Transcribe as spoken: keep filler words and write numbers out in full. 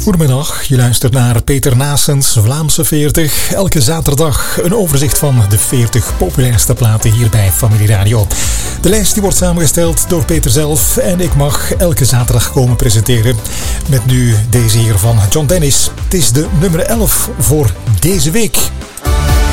Goedemiddag, je luistert naar Peter Naessens Vlaamse veertig. Elke zaterdag een overzicht van de veertig populairste platen hier bij Familie Radio. De lijst die wordt samengesteld door Peter zelf en ik mag elke zaterdag komen presenteren. Met nu deze hier van John Dennis. Het is de nummer elf voor deze week.